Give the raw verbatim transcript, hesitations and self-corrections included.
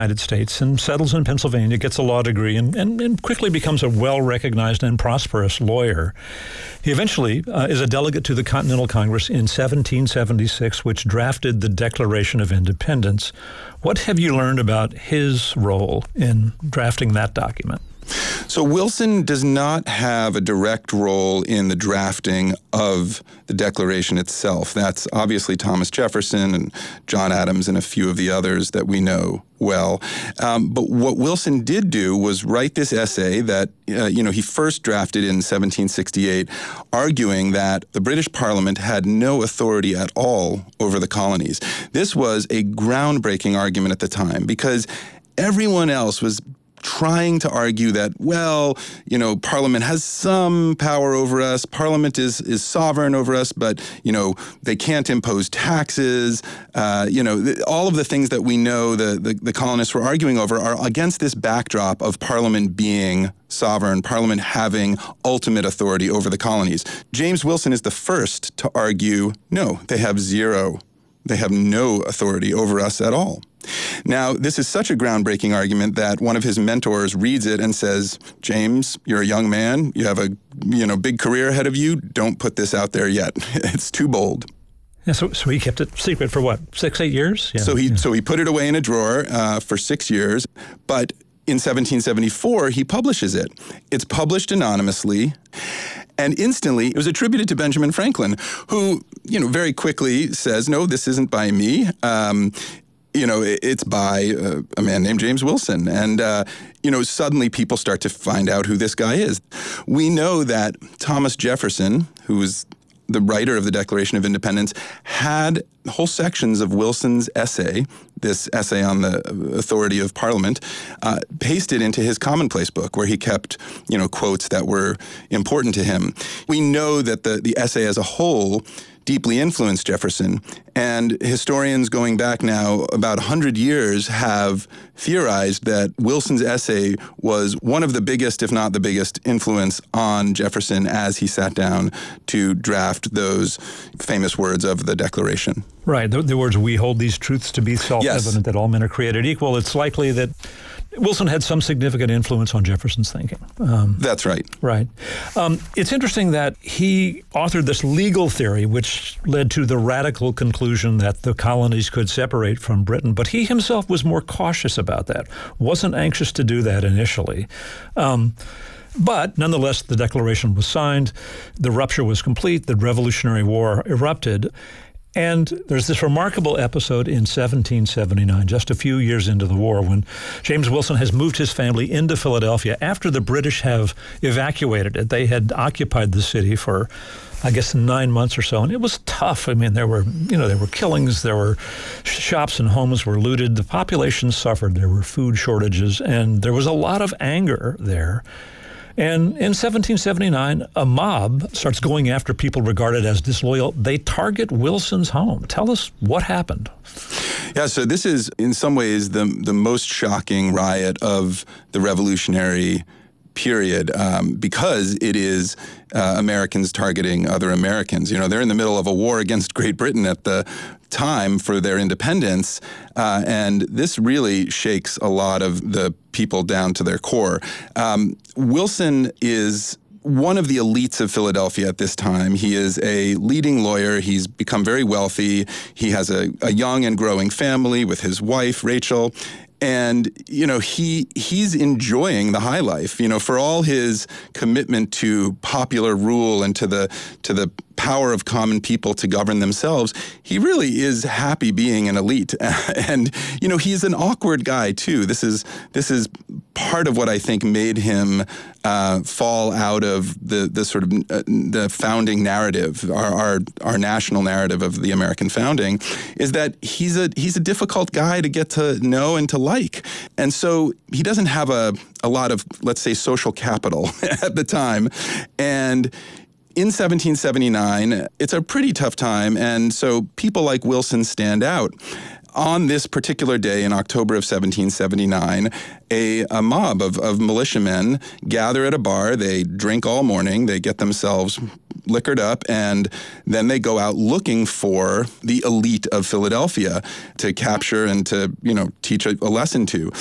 United States and settles in Pennsylvania, gets a law degree, and, and, and quickly becomes a well-recognized and prosperous lawyer. He eventually uh, is a delegate to the Continental Congress in seventeen seventy-six, which drafted the Declaration of Independence. What have you learned about his role in drafting that document? So Wilson does not have a direct role in the drafting of the Declaration itself. That's obviously Thomas Jefferson and John Adams and a few of the others that we know well. Um, but what Wilson did do was write this essay that, uh, you know, he first drafted in seventeen sixty-eight, arguing that the British Parliament had no authority at all over the colonies. This was a groundbreaking argument at the time because everyone else was trying to argue that, well, you know, Parliament has some power over us. Parliament is is sovereign over us, but, you know, they can't impose taxes. Uh, you know, th- all of the things that we know the, the, the colonists were arguing over are against this backdrop of Parliament being sovereign, Parliament having ultimate authority over the colonies. James Wilson is the first to argue, no, they have zero. They have no authority over us at all. Now, this is such a groundbreaking argument that one of his mentors reads it and says, James, you're a young man. You have a you know big career ahead of you. Don't put this out there yet. It's too bold. Yeah, so, so he kept it secret for what, six, eight years? Yeah. So he yeah. so he put it away in a drawer uh, for six years. But in seventeen seventy-four, he publishes it. It's published anonymously. And instantly, it was attributed to Benjamin Franklin, who, you know, very quickly says, no, this isn't by me. Um, you know, it's by uh, a man named James Wilson. And, uh, you know, suddenly people start to find out who this guy is. We know that Thomas Jefferson, who was the writer of the Declaration of Independence, had whole sections of Wilson's essay, this essay on the authority of Parliament, uh, pasted into his commonplace book, where he kept, you know, quotes that were important to him. We know that the, the essay as a whole deeply influenced Jefferson, and historians going back now about one hundred years have theorized that Wilson's essay was one of the biggest, if not the biggest, influence on Jefferson as he sat down to draft those famous words of the Declaration. Right. The, the words, we hold these truths to be self-evident, yes, that all men are created equal. It's likely that Wilson had some significant influence on Jefferson's thinking. Um, That's right. Right. Um, it's interesting that he authored this legal theory, which led to the radical conclusion that the colonies could separate from Britain. But he himself was more cautious about that, wasn't anxious to do that initially. Um, But nonetheless, the Declaration was signed, the rupture was complete, the Revolutionary War erupted. And there's this remarkable episode in seventeen seventy-nine, just a few years into the war, when James Wilson has moved his family into Philadelphia after the British have evacuated it. They had occupied the city for, I guess, nine months or so, and it was tough. I mean, there were, you know, there were killings, there were shops and homes were looted, the population suffered, there were food shortages, and there was a lot of anger there. And in seventeen seventy-nine, a mob starts going after people regarded as disloyal. They target Wilson's home. Tell us what happened. Yeah, so this is in some ways the the most shocking riot of the Revolutionary period, um, because it is uh, Americans targeting other Americans. You know, they're in the middle of a war against Great Britain at the time for their independence, uh, and this really shakes a lot of the people down to their core. Um, Wilson is one of the elites of Philadelphia at this time. He is a leading lawyer. He's become very wealthy. He has a, a young and growing family with his wife, Rachel. And, you know, he he's enjoying the high life, you know, for all his commitment to popular rule and to the to the power of common people to govern themselves. He really is happy being an elite. And, you know, he's an awkward guy, too. This is this is part of what I think made him uh, fall out of the, the sort of uh, the founding narrative, our, our our national narrative of the American founding, is that he's a he's a difficult guy to get to know and to like. And so he doesn't have a, a lot of, let's say, social capital at the time. And in seventeen seventy-nine, it's a pretty tough time, and so people like Wilson stand out. On this particular day in October of seventeen seventy-nine, a, a mob of, of militiamen gather at a bar. They drink all morning. They get themselves liquored up, and then they go out looking for the elite of Philadelphia to capture and to, you know, teach a, a lesson to.